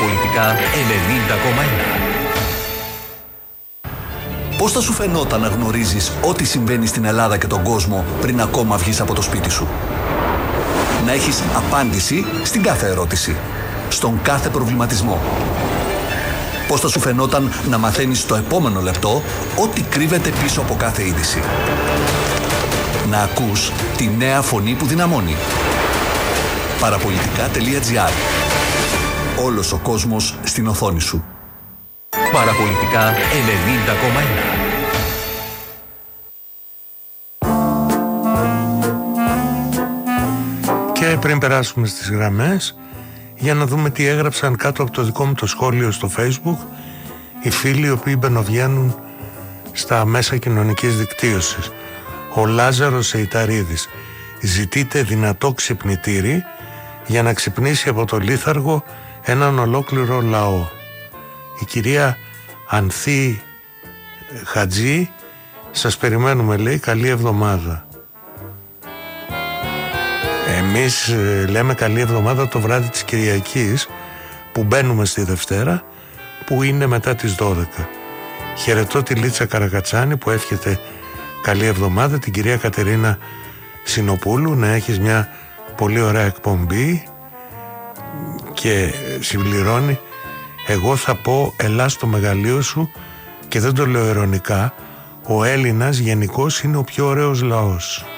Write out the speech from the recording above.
Παραπολιτικά 90,1. Πώς θα σου φαινόταν να γνωρίζεις ό,τι συμβαίνει στην Ελλάδα και τον κόσμο πριν ακόμα βγεις από το σπίτι σου? Να έχεις απάντηση στην κάθε ερώτηση, στον κάθε προβληματισμό. Πώς θα σου φαινόταν να μαθαίνεις στο επόμενο λεπτό ό,τι κρύβεται πίσω από κάθε είδηση? Να ακούς τη νέα φωνή που δυναμώνει. Παραπολιτικά.gr. Όλος ο κόσμος στην οθόνη σου. Παραπολιτικά 90,1. Και πριν περάσουμε στις γραμμές, για να δούμε τι έγραψαν κάτω από το δικό μου το σχόλιο στο Facebook οι φίλοι οι οποίοι μπαινοβγαίνουν στα μέσα κοινωνικής δικτύωσης. Ο Λάζαρος Εϊταρίδης: ζητείτε δυνατό ξυπνητήρι για να ξυπνήσει από το λίθαργο έναν ολόκληρο λαό. Η κυρία Ανθή Χατζή: σας περιμένουμε, λέει, καλή εβδομάδα. Εμείς λέμε καλή εβδομάδα το βράδυ της Κυριακής που μπαίνουμε στη Δευτέρα, που είναι μετά τις 12. Χαιρετώ τη Λίτσα Καρακατσάνη που εύχεται καλή εβδομάδα, την κυρία Κατερίνα Συνοπούλου να έχεις μια πολύ ωραία εκπομπή, και συμπληρώνει: εγώ θα πω ελά στο μεγαλείο σου, και δεν το λέω ειρωνικά, ο Έλληνας γενικώς είναι ο πιο ωραίος λαός.